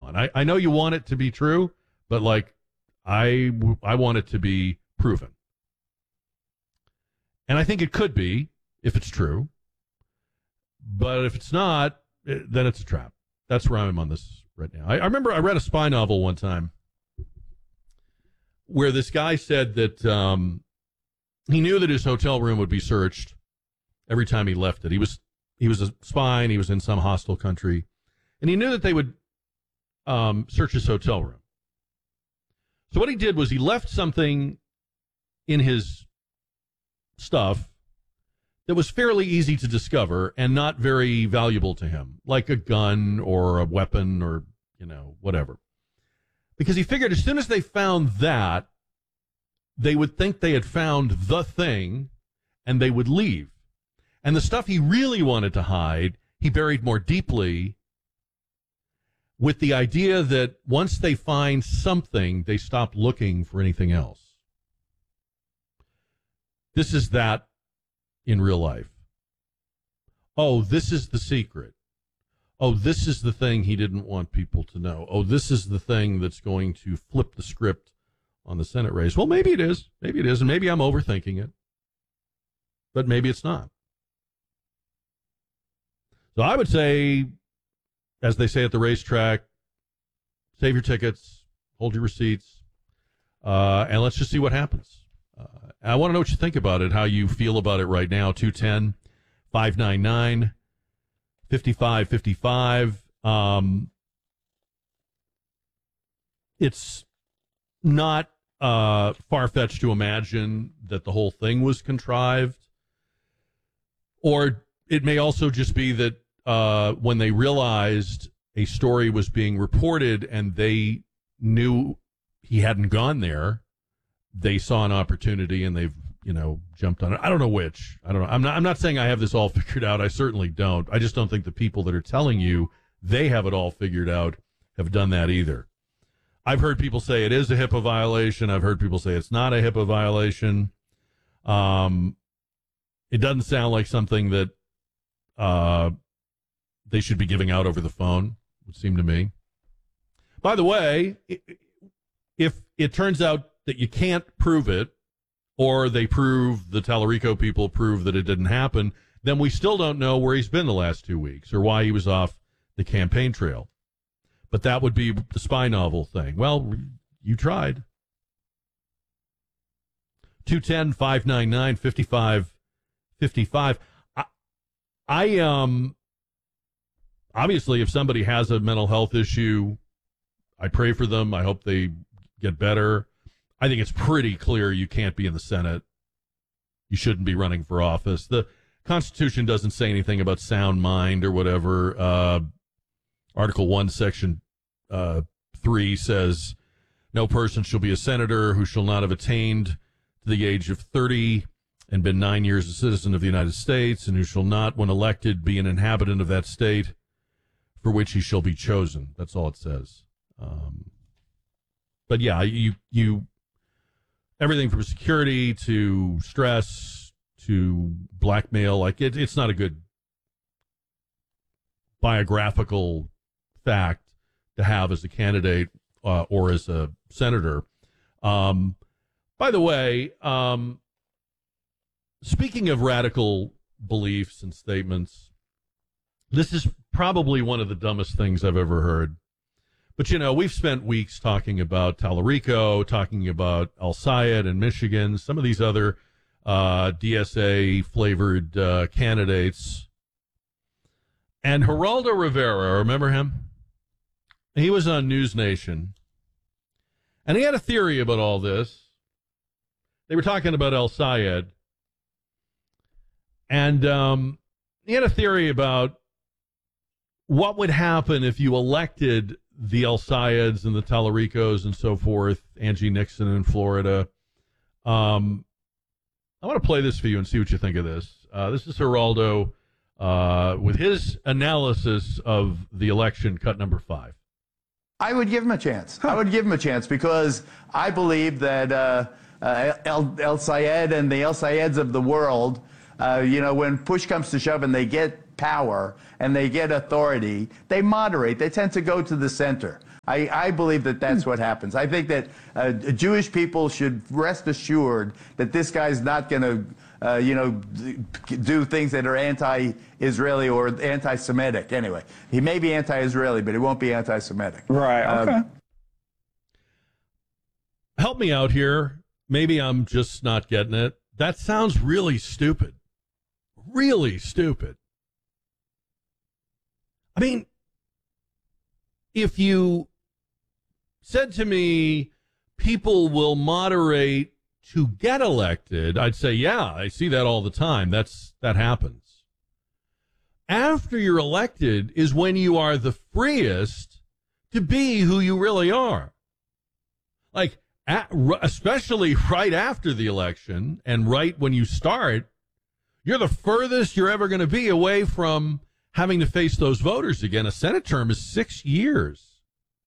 on. I know you want it to be true, but like I want it to be proven. And I think it could be if it's true. But if it's not, then it's a trap. That's where I'm on this right now. I remember I read a spy novel one time where this guy said that he knew that his hotel room would be searched every time he left it. He was a spy and he was in some hostile country. And he knew that they would search his hotel room. So what he did was he left something in his stuff that was fairly easy to discover and not very valuable to him, like a gun or a weapon or, whatever. Because he figured as soon as they found that, they would think they had found the thing and they would leave. And the stuff he really wanted to hide, he buried more deeply with the idea that once they find something, they stop looking for anything else. This is that in real life. Oh, this is the secret. Oh, this is the thing he didn't want people to know. Oh, this is the thing that's going to flip the script on the Senate race. Well, maybe it is. Maybe it is. And maybe I'm overthinking it. But maybe it's not. So I would say, as they say at the racetrack, save your tickets, hold your receipts, and let's just see what happens. I want to know what you think about it, how you feel about it right now. 210-599-5555. It's not far-fetched to imagine that the whole thing was contrived. Or it may also just be that when they realized a story was being reported and they knew he hadn't gone there, they saw an opportunity and they've, jumped on it. I don't know which. I don't know. I'm not saying I have this all figured out. I certainly don't. I just don't think the people that are telling you they have it all figured out have done that either. I've heard people say it is a HIPAA violation. I've heard people say it's not a HIPAA violation. It doesn't sound like something that they should be giving out over the phone, would seem to me. By the way, if it turns out that you can't prove it, or the Tallarico people prove that it didn't happen, then we still don't know where he's been the last 2 weeks or why he was off the campaign trail. But that would be the spy novel thing. Well, you tried. 210-599-5555. I obviously, if somebody has a mental health issue, I pray for them. I hope they get better. I think it's pretty clear you can't be in the Senate. You shouldn't be running for office. The Constitution doesn't say anything about sound mind or whatever. Article 1, Section 3 says, no person shall be a senator who shall not have attained to the age of 30 and been 9 years a citizen of the United States, and who shall not, when elected, be an inhabitant of that state for which he shall be chosen. That's all it says. But yeah, you everything from security to stress to blackmail, like it's not a good biographical fact to have as a candidate or as a senator. By the way, speaking of radical beliefs and statements, this is probably one of the dumbest things I've ever heard. But, we've spent weeks talking about Tallarico, talking about Al-Sayed in Michigan, some of these other DSA-flavored candidates. And Geraldo Rivera, remember him? He was on News Nation. And he had a theory about all this. They were talking about Al-Sayed. And he had a theory about what would happen if you elected the Al-Sayeds and the Tallaricos and so forth, Angie Nixon in Florida. I want to play this for you and see what you think of this. This is Geraldo with his analysis of the election, cut number 5. I would give him a chance. I would give him a chance because I believe that Al-Sayed and the Al-Sayeds of the world, when push comes to shove and they get power and they get authority, they moderate. They tend to go to the center. I believe that that's what happens. I think that Jewish people should rest assured that this guy's not going to do things that are anti-Israeli or anti-Semitic. Anyway, he may be anti-Israeli, but he won't be anti-Semitic. Right, okay. Help me out here. Maybe I'm just not getting it. That sounds really stupid. Really stupid. I mean, if you said to me, people will moderate to get elected, I'd say, yeah, I see that all the time. That happens. After you're elected is when you are the freest to be who you really are. Like, especially right after the election and right when you start, you're the furthest you're ever going to be away from having to face those voters again. A Senate term is 6 years.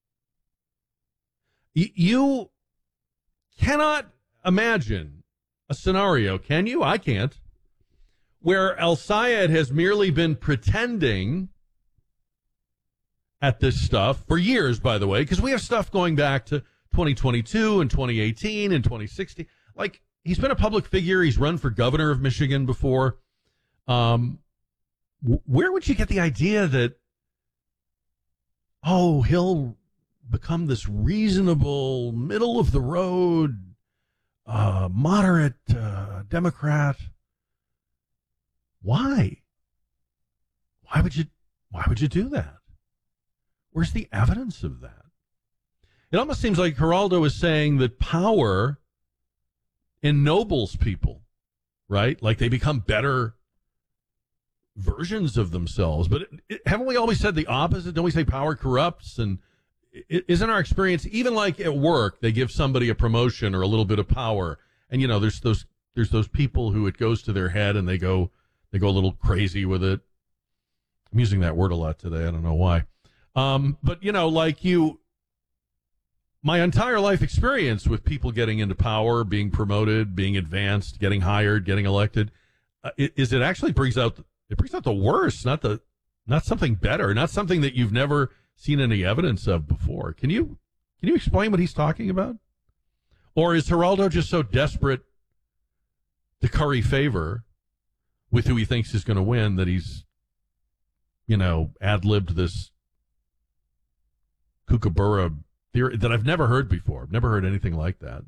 You cannot imagine a scenario, can you? I can't. Where El-Sayed has merely been pretending at this stuff for years, by the way, because we have stuff going back to 2022 and 2018 and 2016. Like, he's been a public figure. He's run for governor of Michigan before. Where would you get the idea that, he'll become this reasonable, middle-of-the-road, moderate Democrat? Why? Why would you do that? Where's the evidence of that? It almost seems like Geraldo is saying that power ennobles people, right? Like they become better versions of themselves. But haven't we always said the opposite? Don't we say power corrupts? And isn't our experience, even like at work, they give somebody a promotion or a little bit of power, and there's those people who it goes to their head and they go a little crazy with it. I'm using that word a lot today. I don't know why. But my entire life experience with people getting into power, being promoted, being advanced, getting hired, getting elected, it actually brings out the worst, not something better, not something that you've never seen any evidence of before. Can you explain what he's talking about? Or is Geraldo just so desperate to curry favor with who he thinks is going to win that he's, ad-libbed this kookaburra theory that I've never heard before. I've never heard anything like that.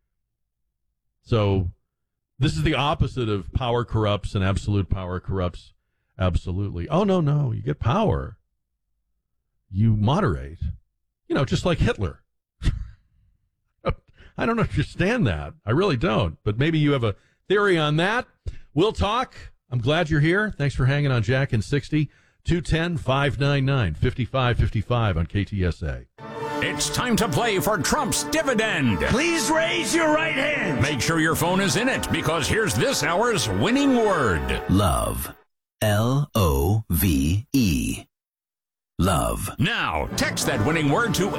So this is the opposite of power corrupts and absolute power corrupts absolutely. Oh, no, you get power. You moderate. Just like Hitler. I don't understand that. I really don't. But maybe you have a theory on that. We'll talk. I'm glad you're here. Thanks for hanging on Jack and 60. 210-599-5555 on KTSA. It's time to play for Trump's dividend. Please raise your right hand. Make sure your phone is in it, because here's this hour's winning word. Love. L-O-V-E. Love. Now, text that winning word to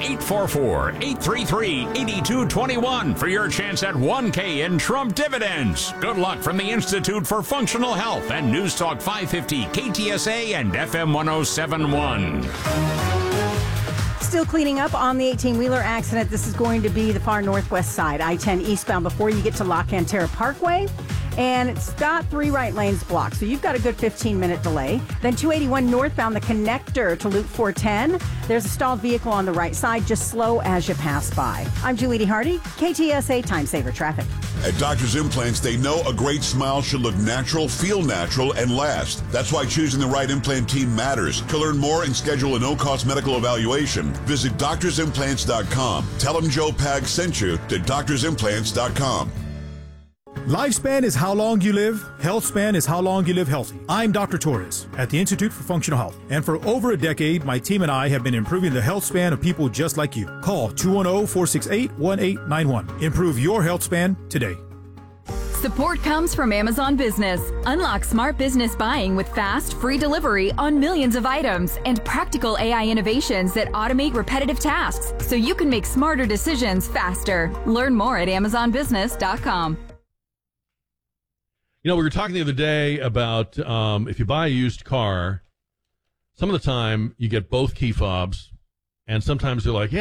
844-833-8221 for your chance at $1K in Trump dividends. Good luck from the Institute for Functional Health and News Talk 550, KTSA and FM 1071. Still cleaning up on the 18-wheeler accident. This is going to be the far northwest side, I-10 eastbound before you get to La Cantera Parkway. And it's got 3 right lanes blocked, so you've got a good 15-minute delay. Then 281 northbound, the connector to Loop 410. There's a stalled vehicle on the right side, just slow as you pass by. I'm Julie Hardy, KTSA Time Saver Traffic. At Doctor's Implants, they know a great smile should look natural, feel natural, and last. That's why choosing the right implant team matters. To learn more and schedule a no-cost medical evaluation, visit doctorsimplants.com. Tell them Joe Pag sent you to doctorsimplants.com. Lifespan is how long you live. Health span is how long you live healthy. I'm Dr. Torres at the Institute for Functional Health. And for over a decade, my team and I have been improving the health span of people just like you. Call 210-468-1891. Improve your health span today. Support comes from Amazon Business. Unlock smart business buying with fast, free delivery on millions of items and practical AI innovations that automate repetitive tasks so you can make smarter decisions faster. Learn more at amazonbusiness.com. We were talking the other day about if you buy a used car, some of the time you get both key fobs, and sometimes they're like, yeah,